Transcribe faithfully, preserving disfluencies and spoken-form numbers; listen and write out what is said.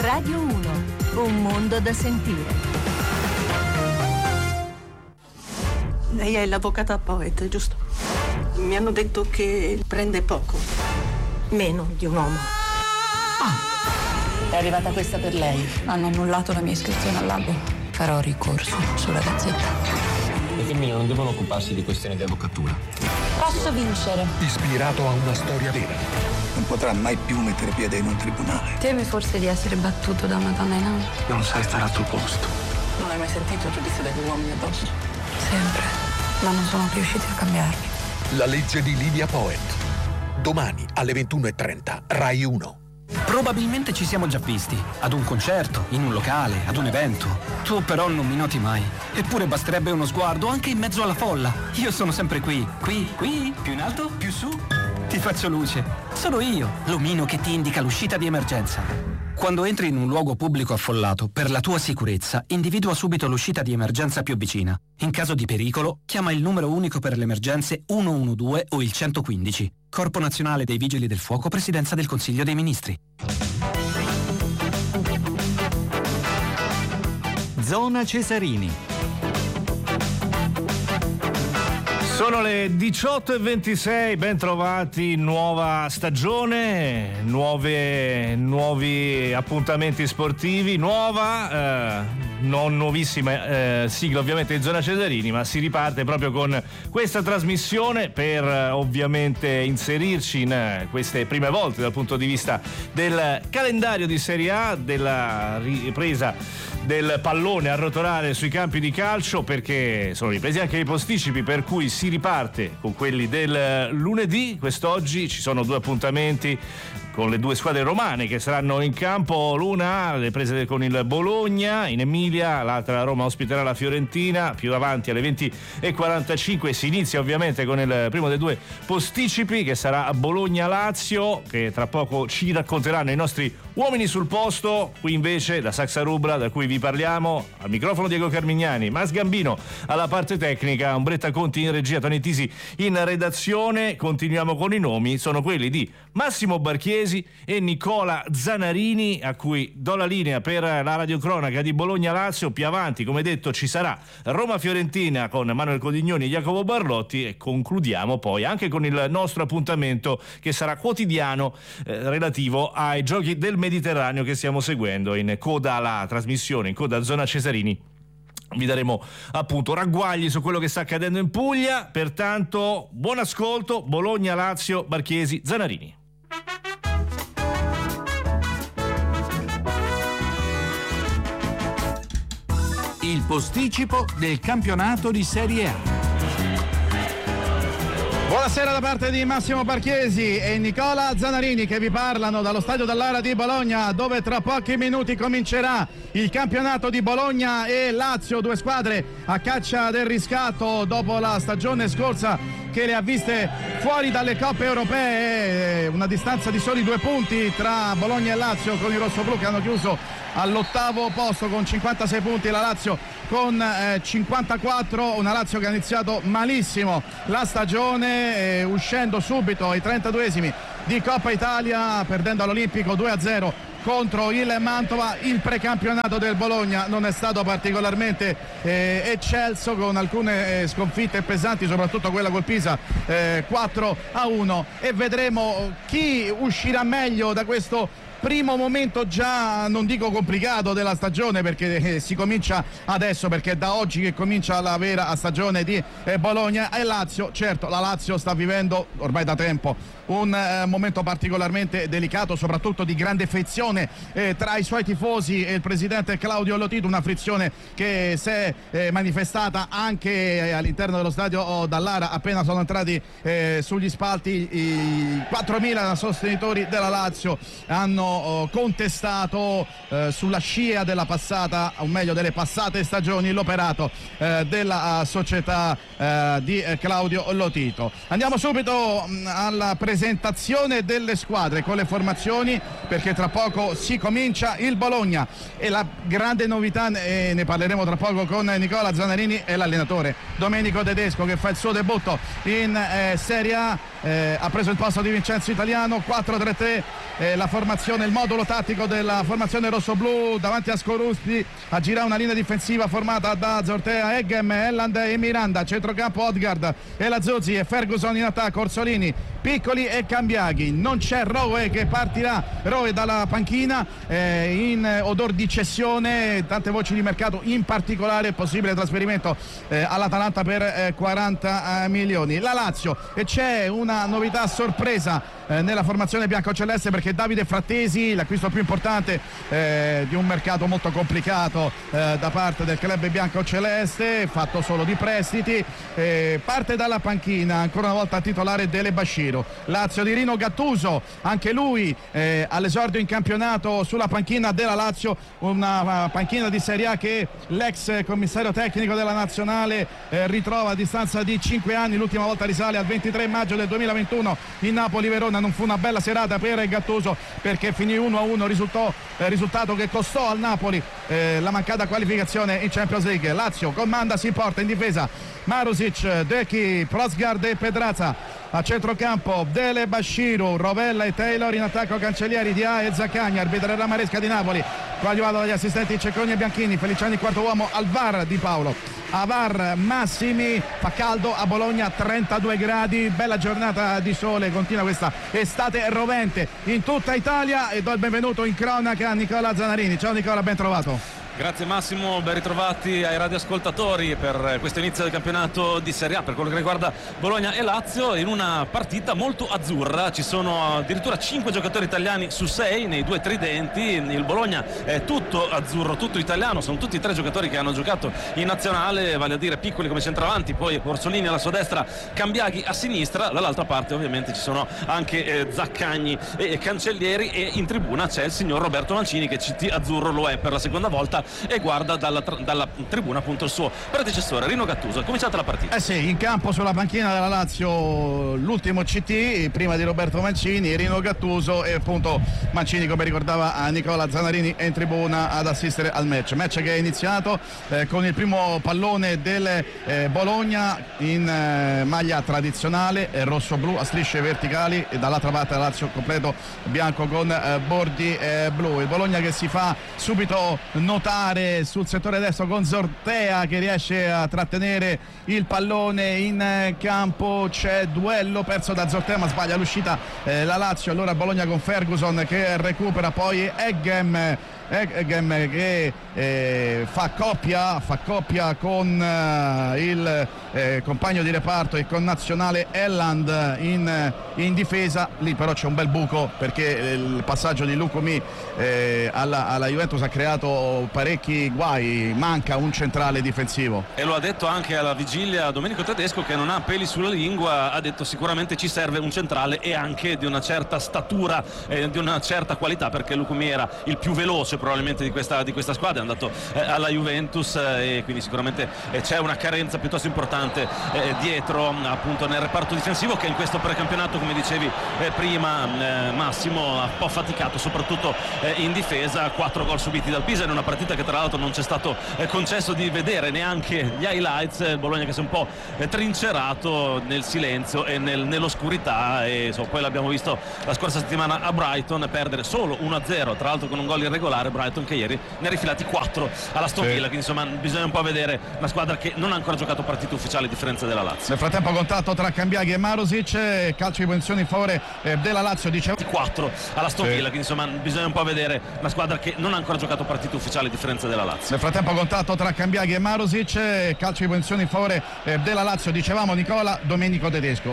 Radio uno, un mondo da sentire. Lei è l'avvocata Poet, giusto? Mi hanno detto che prende poco, meno di un uomo. Ah, è arrivata questa per lei. Hanno annullato la mia iscrizione al albo. Farò ricorso sulla gazzetta. Le femmine non devono occuparsi di questioni di avvocatura. Posso vincere. Ispirato a una storia vera. Non potrà mai più mettere piede in un tribunale. Teme forse di essere battuto da una donna in alto? Non sai stare al tuo posto. Non hai mai sentito il giudizio degli uomini addosso? Sempre. Ma non sono riusciti a cambiarmi. La legge di Lidia Poet. Domani alle ventuno e trenta, Rai uno. Probabilmente ci siamo già visti, ad un concerto, in un locale, ad un evento. Tu però non mi noti mai. Eppure basterebbe uno sguardo anche in mezzo alla folla. Io sono sempre qui, qui, qui, più in alto, più su. Ti faccio luce. Sono io, l'omino che ti indica l'uscita di emergenza. Quando entri in un luogo pubblico affollato, per la tua sicurezza, individua subito l'uscita di emergenza più vicina. In caso di pericolo, chiama il numero unico per le emergenze uno uno due o il centoquindici. Corpo Nazionale dei Vigili del Fuoco, Presidenza del Consiglio dei Ministri. Zona Cesarini. Sono le diciotto e ventisei, ben trovati, nuova stagione, nuove, nuovi appuntamenti sportivi, nuova, eh, non nuovissima eh, sigla ovviamente di Zona Cesarini, ma si riparte proprio con questa trasmissione per eh, ovviamente inserirci in eh, queste prime volte dal punto di vista del calendario di Serie A, della ripresa del pallone a rotolare sui campi di calcio, perché sono ripresi anche i posticipi, per cui si riparte con quelli del lunedì. Quest'oggi ci sono due appuntamenti con le due squadre romane che saranno in campo, l'una le prese con il Bologna in Emilia, l'altra Roma ospiterà la Fiorentina. Più avanti alle venti e quarantacinque si inizia ovviamente con il primo dei due posticipi, che sarà Bologna-Lazio, che tra poco ci racconteranno i nostri uomini sul posto. Qui invece da Saxa Rubra, da cui vi parliamo, al microfono Diego Carmignani, Mas Gambino alla parte tecnica, Umbretta Conti in regia, Toni Tisi in redazione. Continuiamo con i nomi, sono quelli di Massimo Barchiesi e Nicola Zanarini, a cui do la linea per la radiocronaca di Bologna-Lazio. Più avanti, come detto, ci sarà Roma-Fiorentina con Manuel Codignoni e Jacopo Barlotti, e concludiamo poi anche con il nostro appuntamento che sarà quotidiano eh, relativo ai giochi del Mediterraneo che stiamo seguendo in coda alla trasmissione, in coda a Zona Cesarini. Vi daremo appunto ragguagli su quello che sta accadendo in Puglia. Pertanto buon ascolto, Bologna-Lazio, Barchiesi, Zanarini. Il posticipo del campionato di Serie A. Buonasera da parte di Massimo Barchiesi e Nicola Zanarini, che vi parlano dallo stadio Dallara di Bologna, dove tra pochi minuti comincerà il campionato di Bologna e Lazio, due squadre a caccia del riscatto dopo la stagione scorsa che le ha viste fuori dalle coppe europee. Una distanza di soli due punti tra Bologna e Lazio, con i rossoblù che hanno chiuso all'ottavo posto con cinquantasei punti, la Lazio con eh, cinquantaquattro, una Lazio che ha iniziato malissimo la stagione, eh, uscendo subito ai trentaduesimi di Coppa Italia, perdendo all'Olimpico due a zero contro il Mantova. Il precampionato del Bologna non è stato particolarmente eh, eccelso, con alcune eh, sconfitte pesanti, soprattutto quella col Pisa eh, quattro a uno, e vedremo chi uscirà meglio da questo primo momento, già non dico complicato, della stagione, perché eh, si comincia adesso, perché è da oggi che comincia la vera stagione di eh, Bologna e Lazio. Certo, la Lazio sta vivendo ormai da tempo un eh, momento particolarmente delicato, soprattutto di grande frizione eh, tra i suoi tifosi e il presidente Claudio Lotito, una frizione che si è eh, manifestata anche eh, all'interno dello stadio Dallara. Appena sono entrati eh, sugli spalti i quattromila sostenitori della Lazio hanno contestato eh, sulla scia della passata, o meglio delle passate stagioni, l'operato eh, della uh, società eh, di eh, Claudio Lotito. Andiamo subito mh, alla presentazione delle squadre con le formazioni, perché tra poco si comincia il Bologna, e la grande novità, e ne parleremo tra poco con Nicola Zanarini, è l'allenatore Domenico Tedesco, che fa il suo debutto in eh, Serie A. Eh, ha preso il posto di Vincenzo Italiano. Quattro tre tre eh, la formazione il modulo tattico della formazione rossoblù. Davanti a Skorupski a girare una linea difensiva formata da Zortea, Eggem, Elland e Miranda, centrocampo Odgaard e Lazuzzi e Ferguson in attacco, Orsolini, Piccoli e Cambiaghi. Non c'è Rowe che partirà, Rowe dalla panchina eh, in odor di cessione, tante voci di mercato, in particolare possibile trasferimento eh, all'Atalanta per eh, quaranta milioni. La Lazio, e c'è una novità sorpresa eh, nella formazione biancoceleste, perché Davide Frattesi, l'acquisto più importante eh, di un mercato molto complicato eh, da parte del club biancoceleste, fatto solo di prestiti, eh, parte dalla panchina ancora una volta titolare Dele Bashiru. Lazio di Rino Gattuso, anche lui eh, all'esordio in campionato sulla panchina della Lazio, una panchina di Serie A che l'ex commissario tecnico della nazionale eh, ritrova a distanza di cinque anni. L'ultima volta risale al ventitré maggio del duemilaventuno in Napoli-Verona. Non fu una bella serata per Gattuso, perché finì uno a uno, risultò, eh, risultato che costò al Napoli eh, la mancata qualificazione in Champions League. Lazio comanda, si porta in difesa Marusic, Dechi, Prosgard e Pedraza. A centrocampo Dele Bashiru, Rovella e Taylor, in attacco Cancellieri, Dia e Zaccagni. Arbitrerà Maresca di Napoli, coadiuvato dagli assistenti Cecconi e Bianchini. Feliciani quarto uomo, al V A R Di Paolo. A V A R Massimi. Fa caldo a Bologna, trentadue gradi, bella giornata di sole, continua questa estate rovente in tutta Italia, e do il benvenuto in cronaca a Nicola Zanarini. Ciao Nicola, ben trovato. Grazie Massimo, ben ritrovati ai radioascoltatori per questo inizio del campionato di Serie A per quello che riguarda Bologna e Lazio, in una partita molto azzurra. Ci sono addirittura cinque giocatori italiani su sei nei due tridenti. Il Bologna è tutto azzurro, tutto italiano, sono tutti tre giocatori che hanno giocato in nazionale, vale a dire Piccoli come centravanti, poi Orsolini alla sua destra, Cambiaghi a sinistra. Dall'altra parte ovviamente ci sono anche eh, Zaccagni e Cancellieri, e in tribuna c'è il signor Roberto Mancini, che C T azzurro lo è per la seconda volta e guarda dalla, dalla tribuna appunto il suo predecessore Rino Gattuso. È cominciata la partita. Eh sì, in campo sulla panchina della Lazio l'ultimo C T prima di Roberto Mancini, Rino Gattuso, e appunto Mancini, come ricordava a Nicola Zanarini, è in tribuna ad assistere al match. Match che è iniziato eh, con il primo pallone del eh, Bologna in eh, maglia tradizionale eh, rosso-blu a strisce verticali, e dall'altra parte la Lazio completo bianco con eh, bordi eh, blu. Il Bologna che si fa subito notare sul settore destro con Zortea che riesce a trattenere il pallone in campo. C'è duello perso da Zortea, ma sbaglia l'uscita eh, la Lazio. Allora Bologna con Ferguson che recupera, poi Eggem Eggem che eh, fa coppia fa coppia con eh, il eh, compagno di reparto e con nazionale Elland in, in difesa. Lì però c'è un bel buco, perché il passaggio di Lukumi eh, alla, alla Juventus ha creato parecchi guai, manca un centrale difensivo, e lo ha detto anche alla vigilia Domenico Tedesco, che non ha peli sulla lingua. Ha detto sicuramente ci serve un centrale, e anche di una certa statura, eh, di una certa qualità, perché Lukumi era il più veloce probabilmente di questa, di questa squadra, è andato eh, alla Juventus eh, e quindi sicuramente eh, c'è una carenza piuttosto importante eh, dietro appunto nel reparto difensivo, che in questo precampionato, come dicevi eh, prima eh, Massimo, ha un po' faticato soprattutto eh, in difesa. Quattro gol subiti dal Pisa in una partita che tra l'altro non c'è stato eh, concesso di vedere neanche gli highlights. Il Bologna che si è un po' eh, trincerato nel silenzio e nel, nell'oscurità, e so, poi l'abbiamo visto la scorsa settimana a Brighton perdere solo uno a zero, tra l'altro con un gol irregolare. Brighton che ieri ne ha rifilati quattro alla Aston Villa, quindi insomma bisogna un po' vedere una squadra che non ha ancora giocato partite ufficiali a differenza della Lazio. Nel frattempo contatto tra Cambiaghi e Marusic, calcio di punizione in favore eh, della Lazio, dicevo quattro alla Aston Villa, quindi insomma bisogna un po' vedere una squadra che non ha ancora giocato partite ufficiali a differenza della Lazio. Nel frattempo contatto tra Cambiaghi e Marusic, calcio di punizione in favore eh, della Lazio, dicevamo Nicola, Domenico Tedesco.